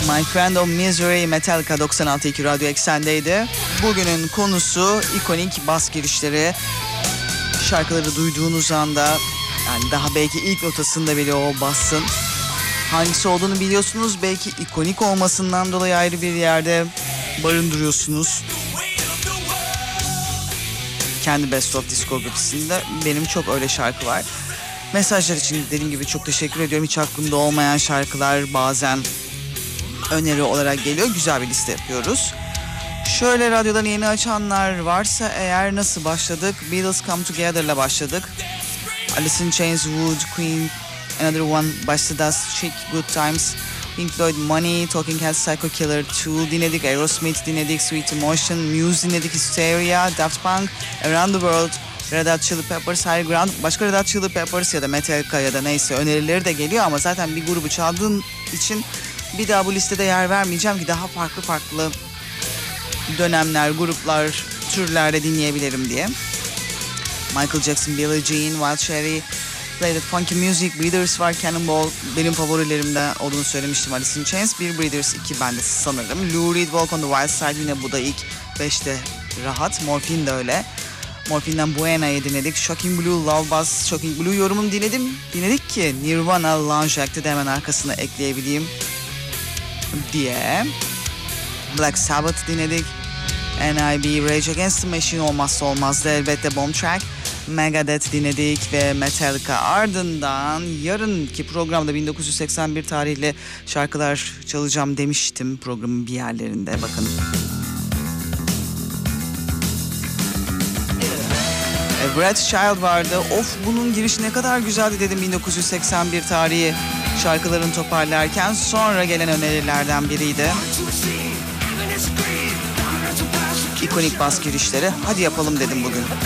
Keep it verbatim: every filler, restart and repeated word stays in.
My Friend of Misery, Metallica doksan altı nokta iki Radyo Eksen'deydi. Bugünün konusu ikonik bas girişleri. Şarkıları duyduğunuz anda, yani daha belki ilk notasında bile o bassın. Hangisi olduğunu biliyorsunuz. Belki ikonik olmasından dolayı ayrı bir yerde barındırıyorsunuz. Kendi Best of diskografisinde benim çok öyle şarkı var. Mesajlar için dediğim gibi çok teşekkür ediyorum. Hiç aklımda olmayan şarkılar bazen öneri olarak geliyor. Güzel bir liste yapıyoruz. Şöyle radyodan yeni açanlar varsa eğer, nasıl başladık? Beatles Come Together'la başladık. Alice in Chains, Wood, Queen, Another One, Busted Us, Chic, Good Times, Pink Floyd, Money, Talking Heads, Psycho Killer, Tool dinledik, Aerosmith dinledik, Sweet Emotion, Muse dinledik, Hysteria, Daft Punk, Around the World, Red Hot Chili Peppers, High Ground, başka Red Hot Chili Peppers ya da Metallica ya da neyse önerileri de geliyor ama zaten bir grubu çaldığın için bir daha bu listede yer vermeyeceğim ki daha farklı farklı dönemler, gruplar, türlerde dinleyebilirim diye. Michael Jackson, Billie Jean, Wild Cherry, Play That Funky Music, Breeders var, Cannonball benim favorilerimden olduğunu söylemiştim. Alice in Chains, bir Breeders, iki bende sanırım. Lou Reed, Walk on the Wild Side, yine bu da ilk beşte rahat. Morphine de öyle. Morphine'den Buena'yı dinledik. Shocking Blue, Love Buzz, Shocking Blue yorumunu dinledim. Dinledik ki Nirvana, Lounge Act'ı da hemen arkasına ekleyebileyim diye. Black Sabbath dinledik. N I B, Rage Against the Machine olmazsa olmazdı elbette. Bomb Track, Megadeth dinledik ve Metallica. Ardından yarınki programda bin dokuz yüz seksen bir tarihli şarkılar çalacağım demiştim programın bir yerlerinde. Bakın. Brad Child vardı. Of, bunun girişi ne kadar güzeldi dedim bin dokuz yüz seksen bir tarihi şarkılarını toparlarken. Sonra gelen önerilerden biriydi. İkonik bas girişleri. Hadi yapalım dedim bugün.